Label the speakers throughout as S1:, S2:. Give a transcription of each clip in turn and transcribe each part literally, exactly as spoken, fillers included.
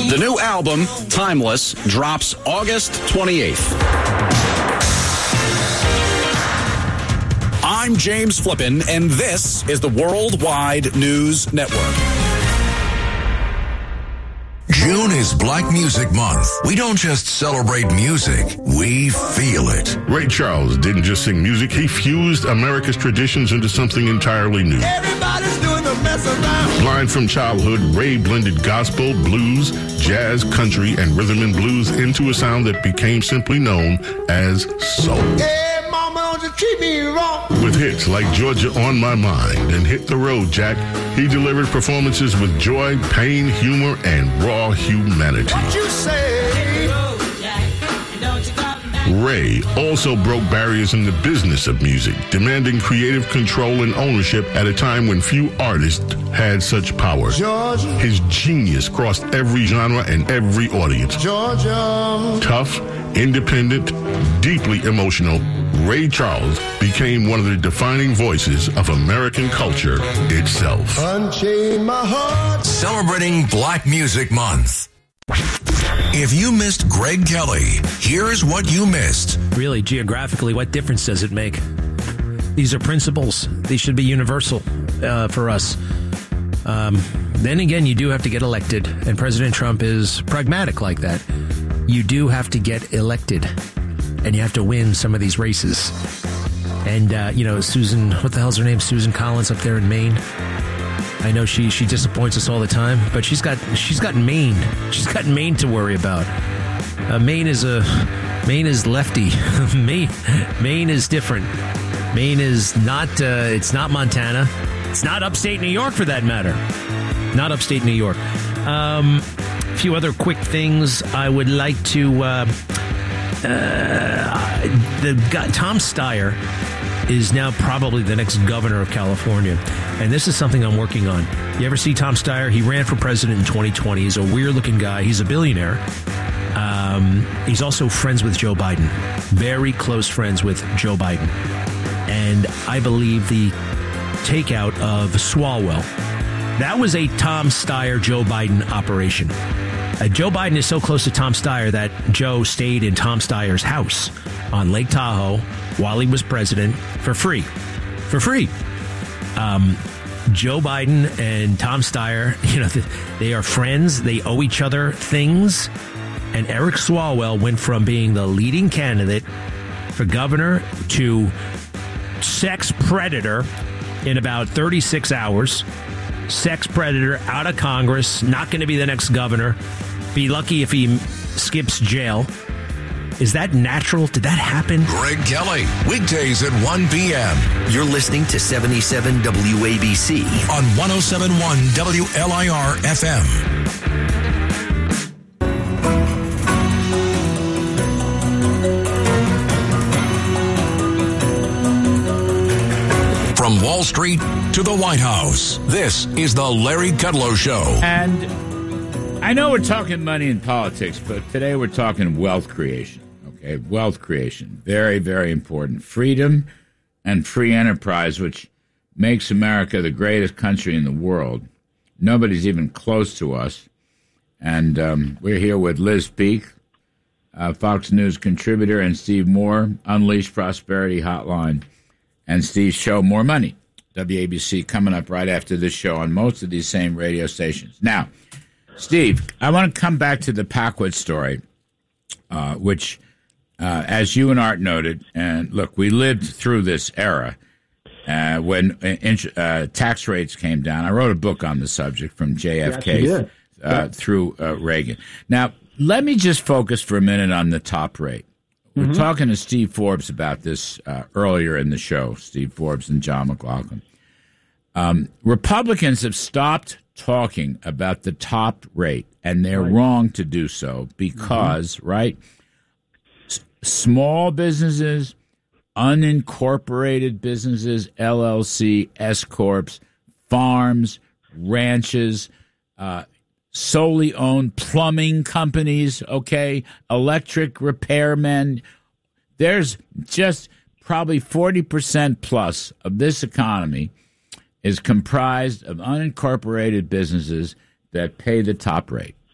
S1: The new album, Timeless, drops August twenty-eighth. I'm James Flippin, and this is the Worldwide News Network.
S2: June is Black Music Month. We don't just celebrate music, we feel it.
S3: Ray Charles didn't just sing music, he fused America's traditions into something entirely new.
S4: Everybody's doing the mess around.
S3: Blind from childhood, Ray blended gospel, blues, jazz, country, and rhythm and blues into a sound that became simply known as soul.
S4: Hey, mama, don't you treat me wrong.
S3: With hits like Georgia on My Mind and Hit the Road, Jack, he delivered performances with joy, pain, humor, and raw humanity.
S4: What you say?
S3: Ray also broke barriers in the business of music, demanding creative control and ownership at a time when few artists had such power.
S4: Georgia.
S3: His genius crossed every genre and every audience.
S4: Georgia.
S3: Tough, independent, deeply emotional, Ray Charles became one of the defining voices of American culture itself.
S4: Unchain my heart.
S2: Celebrating Black Music Month. If you missed Greg Kelly, here's what you missed.
S5: Really, geographically, what difference does it make? These are principles. These should be universal uh, for us. Um, then again, you do have to get elected, and President Trump is pragmatic like that. You do have to get elected, and you have to win some of these races. And, uh, you know, Susan, what the hell's her name? Susan Collins up there in Maine. I know she she disappoints us all the time, but she's got she's got Maine. She's got Maine to worry about. Uh, Maine is a Maine is lefty. Maine Maine is different. Maine is not. Uh, it's not Montana. It's not upstate New York, for that matter. Not upstate New York. Um, a few other quick things I would like to. Uh, uh, the guy, Tom Steyer is now probably the next governor of California. And this is something I'm working on. You ever see Tom Steyer? He ran for president in twenty twenty. He's a weird-looking guy. He's a billionaire. Um, he's also friends with Joe Biden. Very close friends with Joe Biden. And I believe the takeout of Swalwell, that was a Tom Steyer, Joe Biden operation. Uh, Joe Biden is so close to Tom Steyer that Joe stayed in Tom Steyer's house on Lake Tahoe while he was president for free. For free. Um, Joe Biden and Tom Steyer, you know, they are friends. They owe each other things. And Eric Swalwell went from being the leading candidate for governor to sex predator in about thirty-six hours. Sex predator out of Congress, not going to be the next governor. Be lucky if he skips jail. Is that natural? Did that happen?
S2: Greg Kelly, weekdays at one p.m.
S6: You're listening to seventy-seven W A B C
S2: on one oh seven point one W L I R F M. From Wall Street to the White House, this is the Larry Kudlow Show.
S7: And I know we're talking money and politics, but today we're talking wealth creation. Okay, wealth creation. Very, very important. Freedom and free enterprise, which makes America the greatest country in the world. Nobody's even close to us. And um, we're here with Liz Peek, uh, Fox News contributor, and Steve Moore, Unleash Prosperity Hotline, and Steve's show, More Money, W A B C, coming up right after this show on most of these same radio stations. Now, Steve, I want to come back to the Packwood story, uh, which... Uh, as you and Art noted, and look, we lived through this era uh, when uh, uh, tax rates came down. I wrote a book on the subject from J F K
S8: yes,
S7: uh,
S8: yeah.
S7: through uh, Reagan. Now, let me just focus for a minute on the top rate. We're mm-hmm. talking to Steve Forbes about this uh, earlier in the show, Steve Forbes and John McLaughlin. Um, Republicans have stopped talking about the top rate, and they're right. wrong to do so because, mm-hmm. right, small businesses, unincorporated businesses, L L C, S-corps, farms, ranches, uh, solely owned plumbing companies, okay, electric repairmen. There's just probably forty percent plus of this economy is comprised of unincorporated businesses that pay the top rate.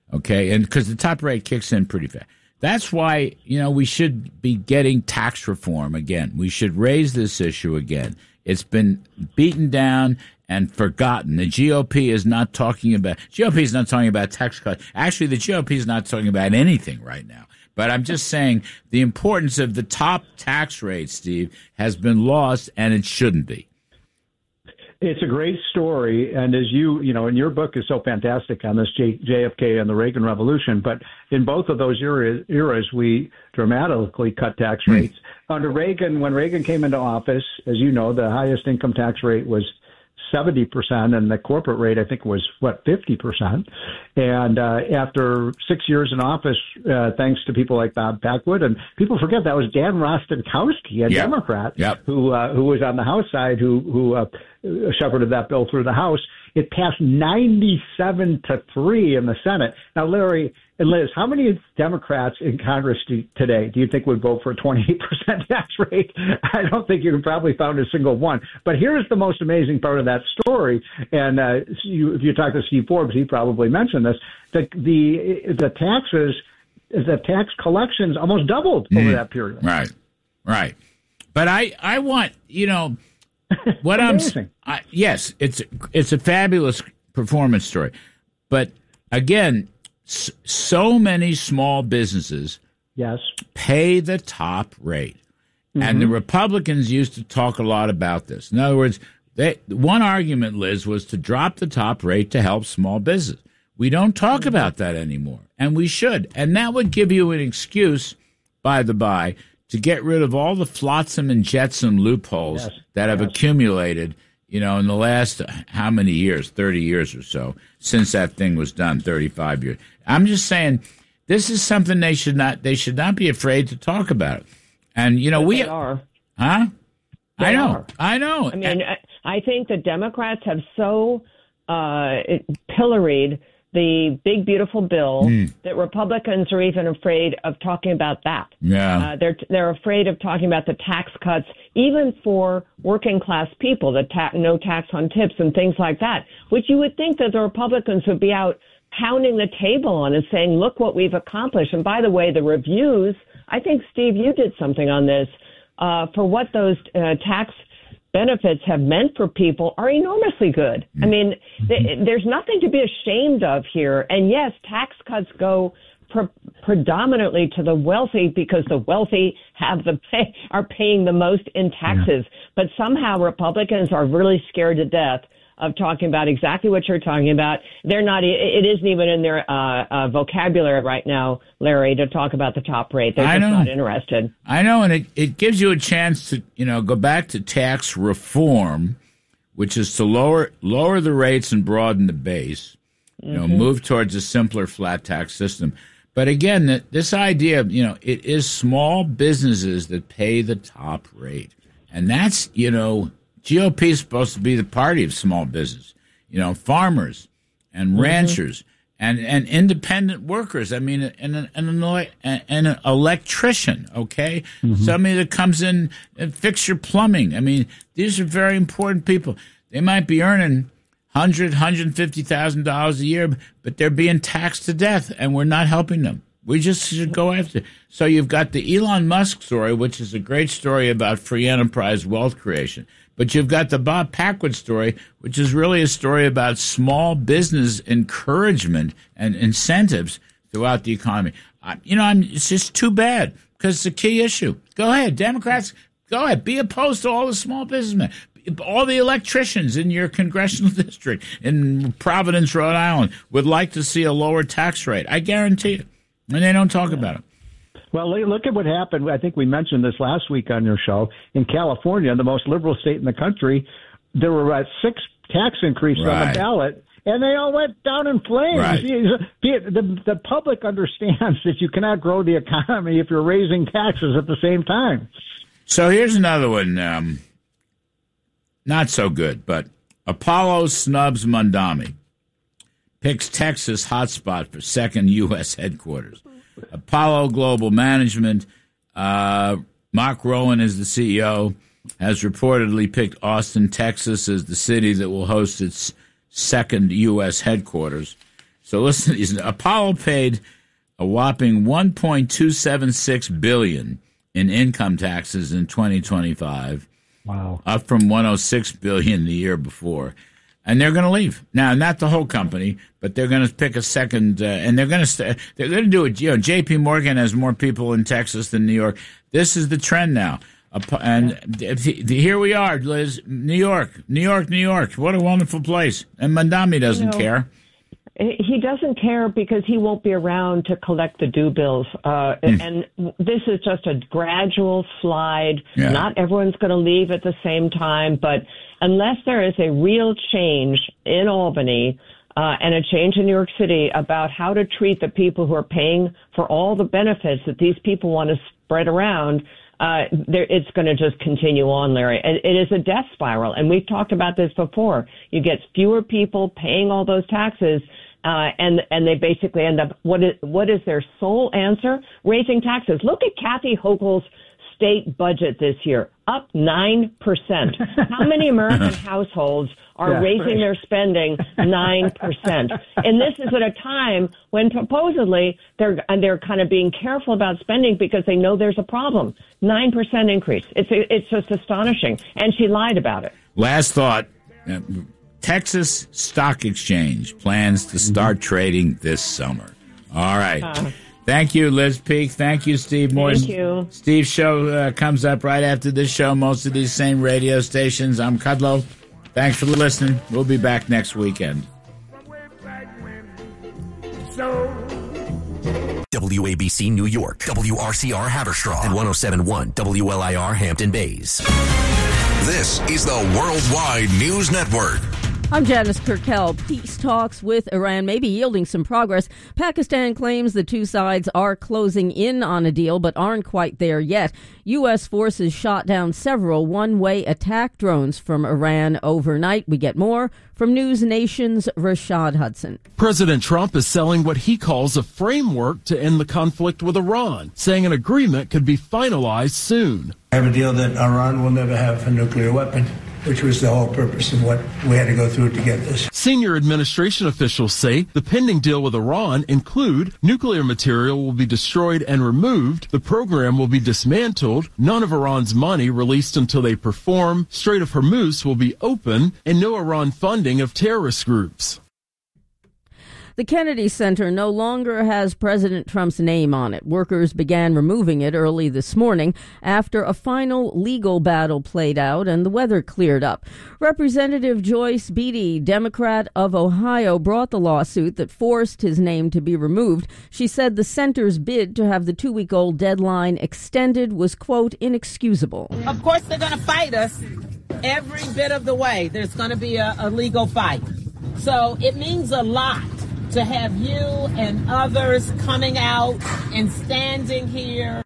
S7: okay? And because the top rate kicks in pretty fast. That's why, you know, we should be getting tax reform again. We should raise this issue again. It's been beaten down and forgotten. The G O P is not talking about G O P is not talking about tax cuts. Actually, the G O P is not talking about anything right now. But I'm just saying the importance of the top tax rate, Steve, has been lost, and it shouldn't be.
S8: It's a great story, and as you, you know, and your book is so fantastic on this J, JFK and the Reagan Revolution, but in both of those eras, eras we dramatically cut tax rates. Mm. Under Reagan, when Reagan came into office, as you know, the highest income tax rate was seventy percent, and the corporate rate, I think, was, what, fifty percent. And uh, after six years in office, uh, thanks to people like Bob Packwood, and people forget that was Dan Rostenkowski, a yep. Democrat,
S7: yep.
S8: who uh, who was on the House side, who, who uh, shepherded that bill through the House. It passed ninety-seven to three in the Senate. Now, Larry and Liz, how many Democrats in Congress do, today do you think would vote for a twenty-eight percent tax rate? I don't think you can probably find a single one. But here's the most amazing part of that story. And uh, you, if you talk to Steve Forbes, he probably mentioned this. The the, the taxes, the tax collections almost doubled over mm. that period.
S7: Right, right. But I, I want, you know, what I'm I, yes, it's it's a fabulous performance story, but again, s- so many small businesses
S8: yes
S7: pay the top rate, mm-hmm. and the Republicans used to talk a lot about this. In other words, they, one argument, Liz, was to drop the top rate to help small business. We don't talk mm-hmm. about that anymore, and we should, and that would give you an excuse, by the by, to get rid of all the flotsam and jetsam loopholes yes. that have yes. accumulated, you know, in the last, how many years, thirty years or so, since that thing was done, thirty-five years. I'm just saying, this is something they should not, they should not be afraid to talk about. And, you know,
S9: but
S7: we
S9: they are.
S7: Huh?
S9: They
S7: I know.
S9: Are.
S7: I know.
S9: I mean, and, I think the Democrats have so uh, pilloried the big, beautiful bill mm. that Republicans are even afraid of talking about that.
S7: Yeah.
S9: Uh, they're they're afraid of talking about the tax cuts, even for working class people, the ta- no tax on tips and things like that, which you would think that the Republicans would be out pounding the table on and saying, look what we've accomplished. And by the way, the reviews, I think, Steve, you did something on this, uh, for what those uh, tax benefits have meant for people are enormously good. I mean, th- there's nothing to be ashamed of here. And yes, tax cuts go pre- predominantly to the wealthy because the wealthy have the pay- are paying the most in taxes. Yeah. But somehow Republicans are really scared to death of talking about exactly what you're talking about. They're not, it isn't even in their uh, uh, vocabulary right now, Larry, to talk about the top rate. They're just not interested.
S7: I know, and it, it gives you a chance to, you know, go back to tax reform, which is to lower lower the rates and broaden the base, you know, mm-hmm. move towards a simpler flat tax system. But again, the, this idea of, you know, it is small businesses that pay the top rate. And that's, you know, G O P is supposed to be the party of small business, you know, farmers and mm-hmm. ranchers and, and independent workers. I mean, and an, an, an electrician, okay? Mm-hmm. Somebody that comes in and fix your plumbing. I mean, these are very important people. They might be earning one hundred thousand dollars, one hundred fifty thousand dollars a year, but they're being taxed to death, and we're not helping them. We just should go after it. So you've got the Elon Musk story, which is a great story about free enterprise wealth creation. But you've got the Bob Packwood story, which is really a story about small business encouragement and incentives throughout the economy. Uh, you know, I'm, it's just too bad because it's a key issue. Go ahead, Democrats, go ahead. Be opposed to all the small businessmen. All the electricians in your congressional district in Providence, Rhode Island, would like to see a lower tax rate. I guarantee you. And they don't talk about it.
S8: Well, look at what happened. I think we mentioned this last week on your show. In California, the most liberal state in the country, there were about six tax increases right. on the ballot, and they all went down in flames.
S7: Right.
S8: The, the public understands that you cannot grow the economy if you're raising taxes at the same time.
S7: So here's another one. Um, not so good, but Apollo snubs Mondami. Picks Texas hotspot for second U S headquarters. Apollo Global Management, uh, Mark Rowan is the C E O, has reportedly picked Austin, Texas as the city that will host its second U S headquarters. So listen, Apollo paid a whopping one point two seven six billion dollars in income taxes in twenty twenty-five.
S8: Wow.
S7: Up from one hundred six billion dollars the year before. And they're going to leave. Now, not the whole company, but they're going to pick a second, uh, and they're going to st- they're going to do it. You know, J P Morgan has more people in Texas than New York. This is the trend now. Uh, and th- th- here we are, Liz, New York, New York, New York. What a wonderful place. And Mandami doesn't
S9: You know,
S7: care.
S9: He doesn't care because he won't be around to collect the due bills. Uh, mm. And this is just a gradual slide.
S7: Yeah.
S9: Not everyone's going to leave at the same time, but unless there is a real change in Albany uh, and a change in New York City about how to treat the people who are paying for all the benefits that these people want to spread around, uh, there, it's going to just continue on, Larry. And it is a death spiral. And we've talked about this before. You get fewer people paying all those taxes. Uh, and and they basically end up, what is what is their sole answer? Raising taxes. Look at Kathy Hochul's state budget this year, up nine percent. How many American households are
S8: yeah,
S9: raising
S8: right.
S9: their spending nine percent? And this is at a time when supposedly they're and they're kind of being careful about spending because they know there's a problem. nine percent increase. It's it's just astonishing. And she lied about it.
S7: Last thought. Uh, Texas Stock Exchange plans to start trading this summer. All right. Uh, Thank you, Liz Peek. Thank you, Steve Morris.
S9: Thank you.
S7: Steve's show uh, comes up right after this show, most of these same radio stations. I'm Kudlow. Thanks for listening. We'll be back next weekend.
S6: W A B C New York, W R C R Haverstraw, and one oh seven point one W L I R Hampton Bays.
S2: This is the Worldwide News Network.
S10: I'm Janice Kirkel. Peace talks with Iran may be yielding some progress. Pakistan claims the two sides are closing in on a deal, but aren't quite there yet. U S forces shot down several one-way attack drones from Iran overnight. We get more from News Nation's Rashad Hudson.
S11: President Trump is selling what he calls a framework to end the conflict with Iran, saying an agreement could be finalized soon.
S12: I have a deal that Iran will never have a nuclear weapon, which was the whole purpose of what we had to go through to get this.
S11: Senior administration officials say the pending deal with Iran include nuclear material will be destroyed and removed, the program will be dismantled, none of Iran's money released until they perform, Strait of Hormuz will be open, and no Iran funding of terrorist groups.
S10: The Kennedy Center no longer has President Trump's name on it. Workers began removing it early this morning after a final legal battle played out and the weather cleared up. Representative Joyce Beatty, Democrat of Ohio, brought the lawsuit that forced his name to be removed. She said the center's bid to have the two-week-old deadline extended was, quote, inexcusable.
S13: Of course they're going to fight us every bit of the way. There's going to be a, a legal fight. So it means a lot to have you and others coming out and standing here.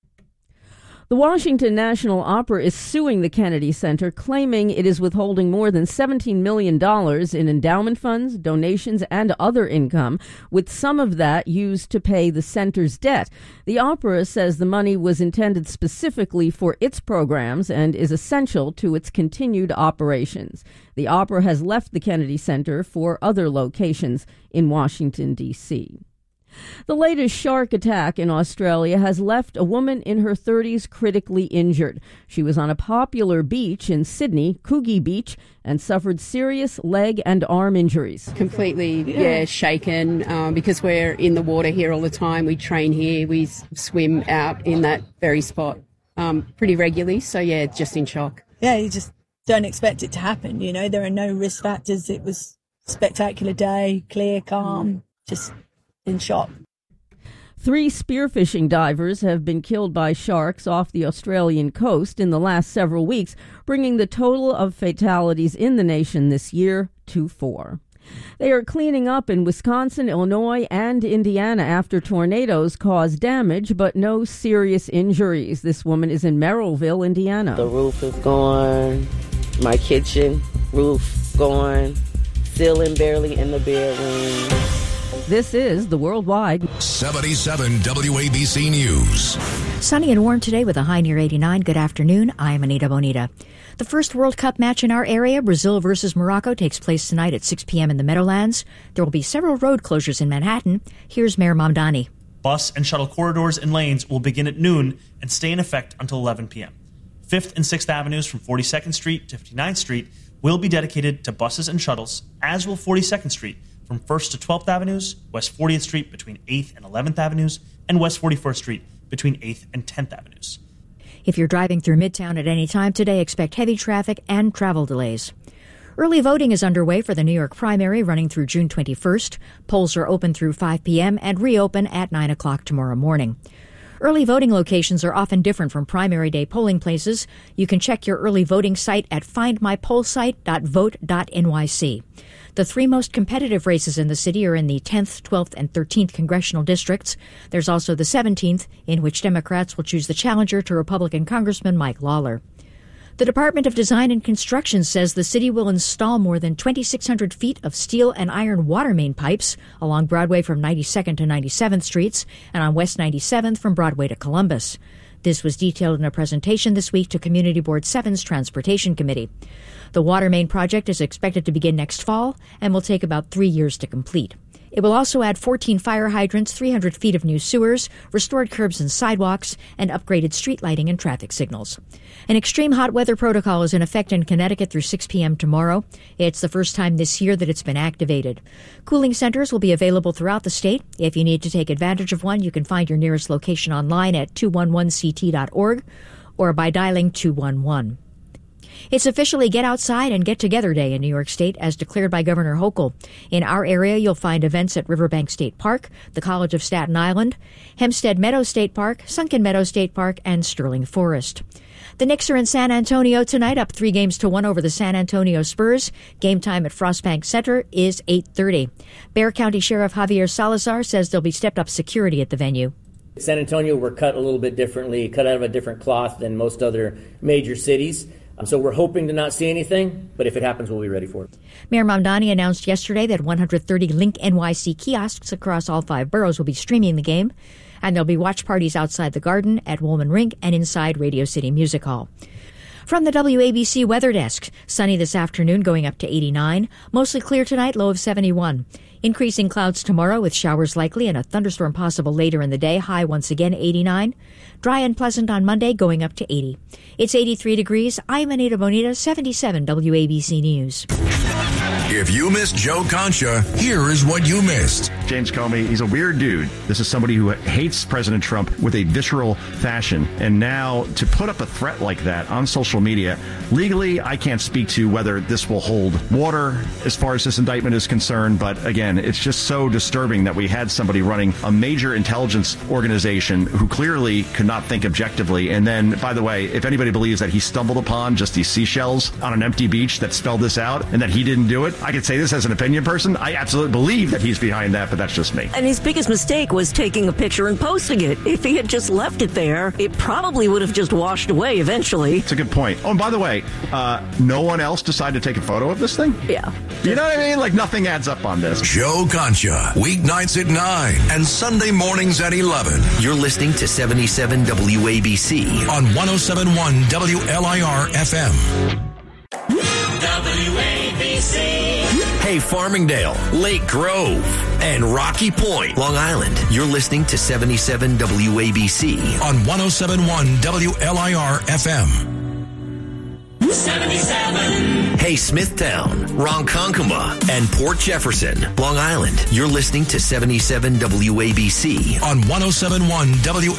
S10: The Washington National Opera is suing the Kennedy Center, claiming it is withholding more than seventeen million dollars in endowment funds, donations, and other income, with some of that used to pay the center's debt. The opera says the money was intended specifically for its programs and is essential to its continued operations. The opera has left the Kennedy Center for other locations in Washington, D C The latest shark attack in Australia has left a woman in her thirties critically injured. She was on a popular beach in Sydney, Coogee Beach, and suffered serious leg and arm injuries.
S14: Completely, yeah, shaken um, because we're in the water here all the time. We train here, we swim out in that very spot um, pretty regularly. So, yeah, just in shock.
S15: Yeah, you just don't expect it to happen. You know, there are no risk factors. It was a spectacular day, clear, calm, just in shock.
S10: Three spearfishing divers have been killed by sharks off the Australian coast in the last several weeks, bringing the total of fatalities in the nation this year to four. They are cleaning up in Wisconsin, Illinois, and Indiana after tornadoes caused damage, but no serious injuries. This woman is in Merrillville, Indiana.
S16: The roof is gone. My kitchen roof gone. Ceiling barely in the bedroom.
S10: This is the Worldwide
S2: seventy-seven W A B C News.
S17: Sunny and warm today with a high near eighty-nine. Good afternoon. I'm Anita Bonita. The first World Cup match in our area, Brazil versus Morocco, takes place tonight at six p.m. in the Meadowlands. There will be several road closures in Manhattan. Here's Mayor Mamdani.
S18: Bus and shuttle corridors and lanes will begin at noon and stay in effect until eleven p.m. fifth and sixth Avenues from forty-second Street to fifty-ninth Street will be dedicated to buses and shuttles, as will forty-second Street from first to twelfth Avenues, West fortieth Street between eighth and eleventh Avenues, and West forty-first Street between eighth and tenth Avenues.
S17: If you're driving through Midtown at any time today, expect heavy traffic and travel delays. Early voting is underway for the New York primary running through June twenty-first. Polls are open through five p.m. and reopen at nine o'clock tomorrow morning. Early voting locations are often different from primary day polling places. You can check your early voting site at find my poll site dot vote dot n y c. The three most competitive races in the city are in the tenth, twelfth, and thirteenth congressional districts. There's also the seventeenth, in which Democrats will choose the challenger to Republican Congressman Mike Lawler. The Department of Design and Construction says the city will install more than twenty-six hundred feet of steel and iron water main pipes along Broadway from ninety-second to ninety-seventh Streets and on West ninety-seventh from Broadway to Columbus. This was detailed in a presentation this week to Community Board seven's Transportation Committee. The water main project is expected to begin next fall and will take about three years to complete. It will also add fourteen fire hydrants, three hundred feet of new sewers, restored curbs and sidewalks, and upgraded street lighting and traffic signals. An extreme hot weather protocol is in effect in Connecticut through six p.m. tomorrow. It's the first time this year that it's been activated. Cooling centers will be available throughout the state. If you need to take advantage of one, you can find your nearest location online at two one one c t dot org or by dialing two one one. It's officially Get Outside and Get Together Day in New York State, as declared by Governor Hochul. In our area, you'll find events at Riverbank State Park, the College of Staten Island, Hempstead Meadows State Park, Sunken Meadows State Park, and Sterling Forest. The Knicks are in San Antonio tonight, up three games to one over the San Antonio Spurs. Game time at Frostbank Center is eight thirty. Bexar County Sheriff Javier Salazar says there'll be stepped-up security at the venue.
S19: San Antonio, we're cut a little bit differently, cut out of a different cloth than most other major cities. Um, so we're hoping to not see anything, but if it happens, we'll be ready for it.
S17: Mayor Mamdani announced yesterday that one hundred thirty Link N Y C kiosks across all five boroughs will be streaming the game, and there'll be watch parties outside the Garden, at Woolman Rink, and inside Radio City Music Hall. From the W A B C Weather Desk, sunny this afternoon going up to eighty-nine, mostly clear tonight, low of seventy-one. Increasing clouds tomorrow with showers likely and a thunderstorm possible later in the day, high once again eighty-nine. Dry and pleasant on Monday, going up to eighty. It's eighty-three degrees. I'm Anita Bonita, seventy-seven W A B C News.
S2: If you missed Joe Concha, here is what you missed.
S20: James Comey, he's a weird dude. This is somebody who hates President Trump with a visceral fashion. And now to put up a threat like that on social media, legally, I can't speak to whether this will hold water as far as this indictment is concerned. But again, it's just so disturbing that we had somebody running a major intelligence organization who clearly could not think objectively. And then, by the way, if anybody believes that he stumbled upon just these seashells on an empty beach that spelled this out and that he didn't do it, I could say this as an opinion person. I absolutely believe that he's behind that, but that's just me.
S21: And his biggest mistake was taking a picture and posting it. If he had just left it there, it probably would have just washed away eventually.
S20: It's a good point. Oh, and by the way, uh, no one else decided to take a photo of this thing?
S21: Yeah.
S20: You know what I mean? Like, nothing adds up on this.
S2: Joe Concha, weeknights at nine and Sunday mornings at eleven.
S6: You're listening to seventy-seven W A B C
S2: on one oh seven point one W L I R F M.
S22: W A B C.
S6: Hey, Farmingdale, Lake Grove, and Rocky Point, Long Island. You're listening to seventy-seven W A B C
S2: on one oh seven point one W L I R F M.
S22: seventy-seven.
S6: Hey, Smithtown, Ronkonkoma, and Port Jefferson, Long Island. You're listening to seventy-seven W A B C
S2: on one oh seven point one W